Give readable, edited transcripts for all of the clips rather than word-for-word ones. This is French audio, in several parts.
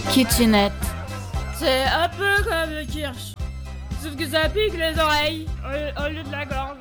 Kitchenette. C'est un peu comme le kirsch, sauf que ça pique les oreilles au lieu de la gorge.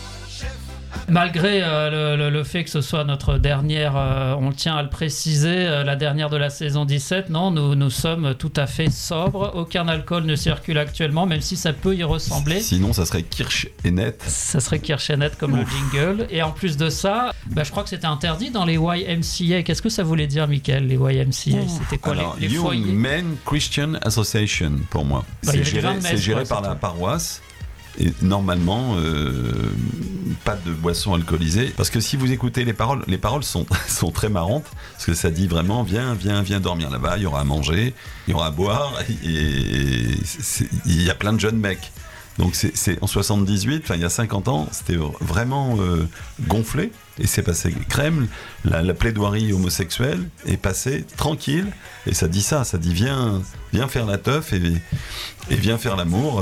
Malgré le fait que ce soit notre dernière, on tient à le préciser, la dernière de la saison 17, non, nous sommes tout à fait sobres. Aucun alcool ne circule actuellement, même si ça peut y ressembler. Sinon, ça serait Kirsch et net. Ça serait Kirsch et net comme le jingle. Et en plus de ça, je crois que c'était interdit dans les YMCA. Qu'est-ce que ça voulait dire, Michael, les YMCA? C'était quoi? Alors, les Young foyers Men Christian Association, pour moi. C'est géré par la paroisse. Et normalement, pas de boissons alcoolisées. Parce que si vous écoutez les paroles sont très marrantes. Parce que ça dit vraiment, viens dormir là-bas, il y aura à manger, il y aura à boire. Et il y a plein de jeunes mecs. Donc c'est en 78, il y a 50 ans, c'était vraiment gonflé. Et c'est passé crème. La plaidoirie homosexuelle est passée tranquille. Et ça dit viens faire la teuf et viens faire l'amour.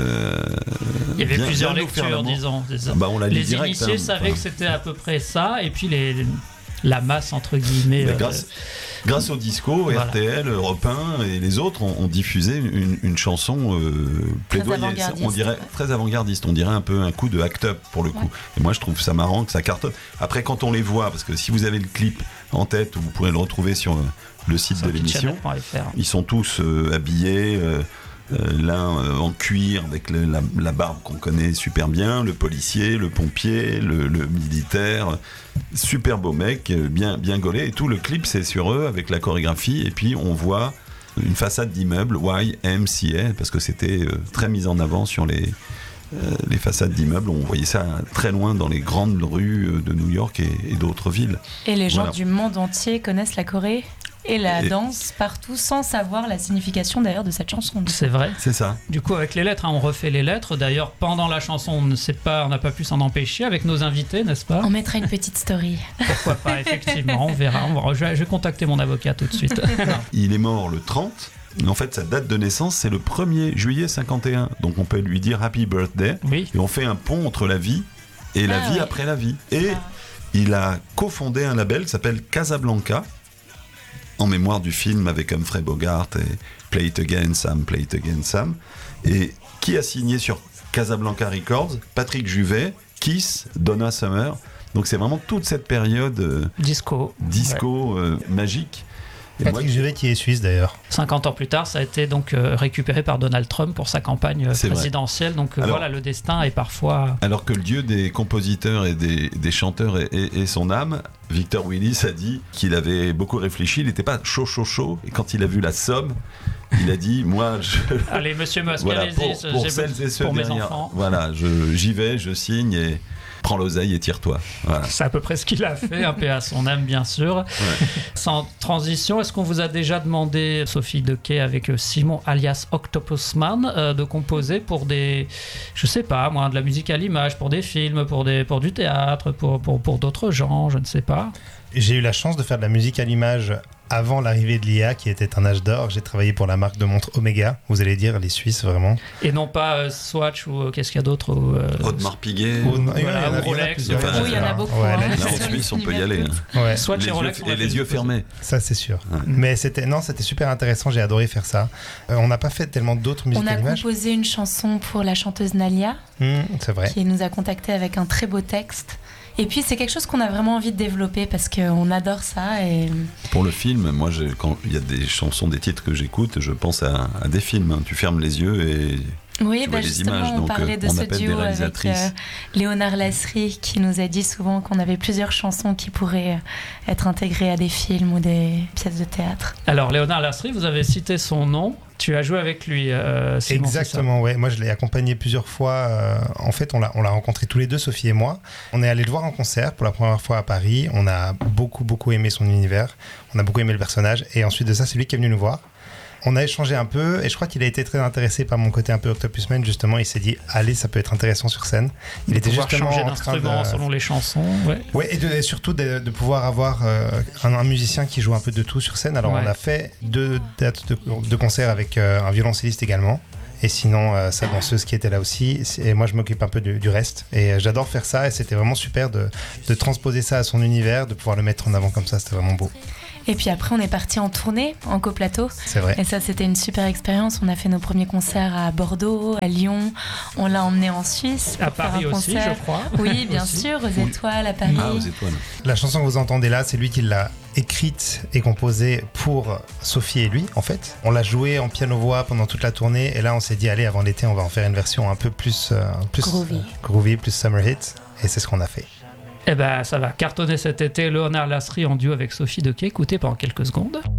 Il y avait plusieurs lectures, disons. On l'a lu les direct, initiés savaient que c'était à peu près ça. Et puis la masse, entre guillemets. Grâce au disco, voilà. RTL, Europe 1 et les autres ont diffusé une chanson plaidoyer. On dirait très avant-gardiste. On dirait un peu un coup de act up pour le coup. Et moi, je trouve ça marrant que ça cartonne. Après, quand on les voit, parce que si vous avez le clip en tête, vous pourrez le retrouver sur le site de l'émission. Ils sont tous habillés. L'un en cuir avec la barbe qu'on connaît super bien, le policier, le pompier, le militaire, super beau mec, bien gaulé, et tout le clip c'est sur eux avec la chorégraphie, et puis on voit une façade d'immeuble YMCA, parce que c'était très mis en avant sur les façades d'immeubles, on voyait ça très loin dans les grandes rues de New York et d'autres villes. Et les gens du monde entier connaissent la Corée et la danse partout sans savoir la signification d'ailleurs de cette chanson. C'est vrai. C'est ça. Du coup, avec les lettres, on refait les lettres. D'ailleurs, pendant la chanson, on n'a pas pu s'en empêcher avec nos invités, n'est-ce pas? On mettra une petite story. Pourquoi pas, effectivement, on verra. Je vais contacter mon avocat tout de suite. Il est mort le 30. En fait, sa date de naissance, c'est le 1er juillet 51. Donc, on peut lui dire Happy Birthday. Oui. Et on fait un pont entre la vie et la vie après la vie. Et il a cofondé un label qui s'appelle Casablanca, en mémoire du film avec Humphrey Bogart et Play It Again Sam, Play It Again Sam. Et qui a signé sur Casablanca Records? Patrick Juvet, Kiss, Donna Summer. Donc, c'est vraiment toute cette période disco magique. Patrick Juvet qui est suisse d'ailleurs. 50 ans plus tard, ça a été donc récupéré par Donald Trump pour sa campagne présidentielle. Vrai. Donc voilà, le destin est parfois... Alors que le dieu des compositeurs et des chanteurs et son âme, Victor Willis a dit qu'il avait beaucoup réfléchi, il n'était pas chaud. Et quand il a vu la somme, il a dit, moi, allez, monsieur Musk, voilà, allez-y, pour celles et ceux pour mes derrière, enfants. Voilà, j'y vais, je signe et... prends l'oseille et tire-toi. Voilà. C'est à peu près ce qu'il a fait, un peu à son âme, bien sûr. Ouais. Sans transition, est-ce qu'on vous a déjà demandé, Sophie Dequet avec Simon alias Octopusman, de composer pour des, je sais pas, moi, de la musique à l'image, pour des films, pour du théâtre, pour d'autres gens, je ne sais pas. J'ai eu la chance de faire de la musique à l'image avant l'arrivée de l'IA, qui était un âge d'or. J'ai travaillé pour la marque de montres Omega. Vous allez dire les Suisses, vraiment. Et non pas Swatch ou qu'est-ce qu'il y a d'autre Audemars Piguet. Ou Rolex. Oui, il y en a beaucoup. Là, en Suisse, on peut y aller. Ouais. Swatch et Rolex. Et les yeux fermés. Ça, c'est sûr. Ouais. Mais c'était super intéressant. J'ai adoré faire ça. On n'a pas fait tellement d'autres musiques à l'image. On a composé une chanson pour la chanteuse Nalia. C'est vrai. Qui nous a contactés avec un très beau texte. Et puis c'est quelque chose qu'on a vraiment envie de développer parce qu'on adore ça. Et... Pour le film, moi, quand il y a des chansons, des titres que j'écoute, je pense à des films. Tu fermes les yeux et tu vois les images. On parlait de ce duo avec Léonard Lasserie qui nous a dit souvent qu'on avait plusieurs chansons qui pourraient être intégrées à des films ou des pièces de théâtre. Alors Léonard Lasserie, vous avez cité son nom. Tu as joué avec lui, Simon. Exactement, ouais. Moi, je l'ai accompagné plusieurs fois. En fait, on l'a rencontré tous les deux, Sophie et moi. On est allé le voir en concert pour la première fois à Paris. On a beaucoup aimé son univers. On a beaucoup aimé le personnage. Et ensuite de ça, c'est lui qui est venu nous voir. On a échangé un peu et je crois qu'il a été très intéressé par mon côté un peu Octopusman. Justement, il s'est dit, allez, ça peut être intéressant sur scène. Il était justement changer d'instrument selon les chansons. Ouais, et surtout de pouvoir avoir un musicien qui joue un peu de tout sur scène. Alors, on a fait 2 dates de concert avec un violoncelliste également. Et sinon, sa danseuse qui était là aussi. Et moi, je m'occupe un peu du reste. Et j'adore faire ça. Et c'était vraiment super de transposer ça à son univers, de pouvoir le mettre en avant comme ça. C'était vraiment beau. Et puis après, on est parti en tournée, en coplateau. C'est vrai. Et ça, c'était une super expérience. On a fait nos premiers concerts à Bordeaux, à Lyon. On l'a emmené en Suisse. À Paris aussi, je crois. Oui, bien sûr, aux Étoiles, à Paris. Ah, aux Étoiles. La chanson que vous entendez là, c'est lui qui l'a écrite et composée pour Sophie et lui, en fait. On l'a jouée en piano-voix pendant toute la tournée. Et là, on s'est dit, allez, avant l'été, on va en faire une version un peu plus groovy, plus summer hit. Et c'est ce qu'on a fait. Eh ben, ça va cartonner cet été. Léonard Lasserie en duo avec Sophie Dequet. Écoutez pendant quelques secondes.